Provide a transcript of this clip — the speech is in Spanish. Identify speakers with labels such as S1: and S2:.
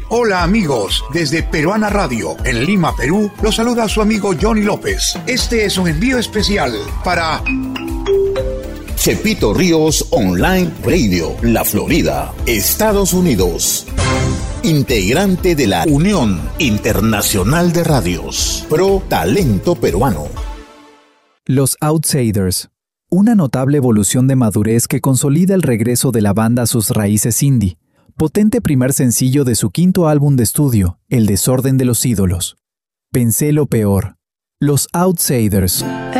S1: Hola amigos, desde Peruana Radio, en Lima, Perú, los saluda su amigo Johnny López. Este es un envío especial para
S2: Chepito Ríos Online Radio, La Florida, Estados Unidos. Integrante de la Unión Internacional de Radios, Pro Talento Peruano.
S3: Los Outsiders, una notable evolución de madurez que consolida el regreso de la banda a sus raíces indie. Potente primer sencillo de su quinto álbum de estudio, El desorden de los ídolos. Pensé lo peor. Los Outsiders.